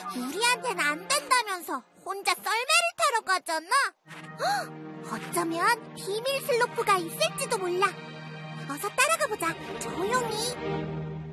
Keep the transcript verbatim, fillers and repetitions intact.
우리한테는 안 된다면서 혼자 썰매를 타러 가잖아. 헉, 어쩌면 비밀 슬로프가 있을지도 몰라. 어서 따라가 보자. 조용히.